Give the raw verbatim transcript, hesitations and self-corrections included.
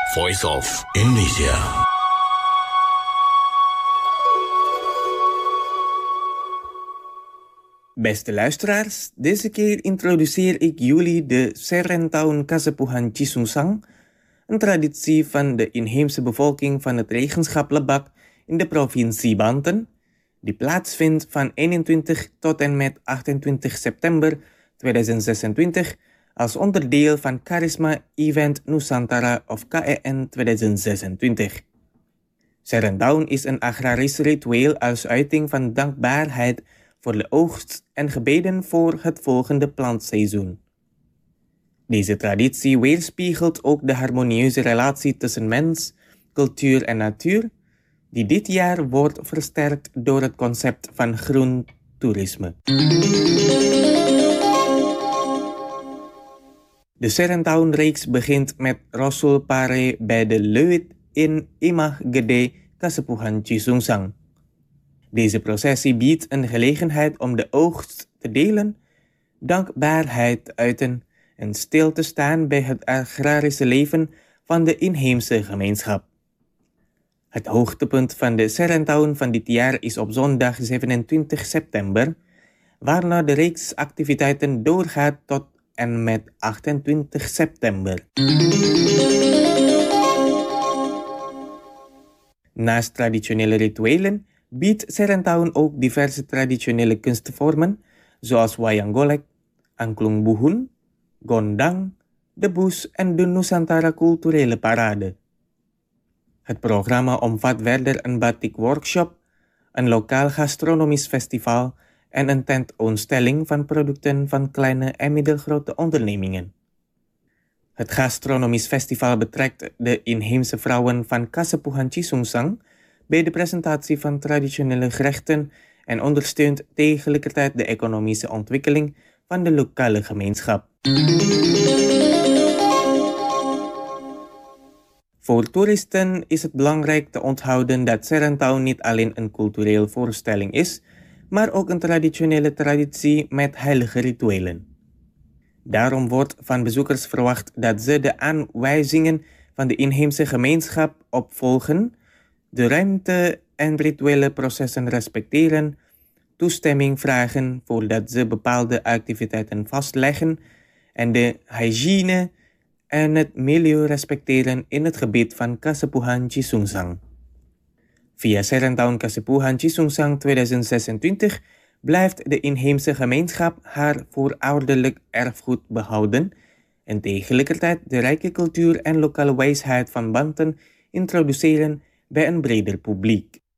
Voice of Indonesia. Beste luisteraars, deze keer introduceer ik jullie de Serentahun Kasepuhan Cisungsang, een traditie van de inheemse bevolking van het regenschap Lebak in de provincie Banten, die plaatsvindt van eenentwintig tot en met achtentwintig september tweeduizend zesentwintig als onderdeel van Charisma Event Nusantara of K E N tweeduizend zesentwintig. Serentahun is een agrarisch ritueel als uiting van dankbaarheid voor de oogst en gebeden voor het volgende plantseizoen. Deze traditie weerspiegelt ook de harmonieuze relatie tussen mens, cultuur en natuur, die dit jaar wordt versterkt door het concept van groen toerisme. De Serentahun-reeks begint met Rasul Pare bij de Leuit in Imah Gede Kasepuhan Cisungsang. Deze processie biedt een gelegenheid om de oogst te delen, dankbaarheid te uiten en stil te staan bij het agrarische leven van de inheemse gemeenschap. Het hoogtepunt van de Serentahun van dit jaar is op zondag zevenentwintig september, waarna de reeks activiteiten doorgaat tot en met achtentwintig september. Naast traditionele rituelen biedt Serentahun ook diverse traditionele kunstvormen, zoals wayang golek, angklung buhun, gondang, de boes en de Nusantara culturele parade. Het programma omvat verder een batik workshop, een lokaal gastronomisch festival en een tentoonstelling van producten van kleine en middelgrote ondernemingen. Het gastronomisch festival betrekt de inheemse vrouwen van Kasepuhan Cisungsang bij de presentatie van traditionele gerechten en ondersteunt tegelijkertijd de economische ontwikkeling van de lokale gemeenschap. Voor toeristen is het belangrijk te onthouden dat Serentahun niet alleen een culturele voorstelling is, maar ook een traditionele traditie met heilige rituelen. Daarom wordt van bezoekers verwacht dat ze de aanwijzingen van de inheemse gemeenschap opvolgen, de ruimte en rituele processen respecteren, toestemming vragen voordat ze bepaalde activiteiten vastleggen en de hygiëne en het milieu respecteren in het gebied van Kasepuhan Cisungsang. Via Serentahun Kasepuhan Cisungsang tweeduizend zesentwintig blijft de inheemse gemeenschap haar voorouderlijk erfgoed behouden en tegelijkertijd de rijke cultuur en lokale wijsheid van Banten introduceren bij een breder publiek.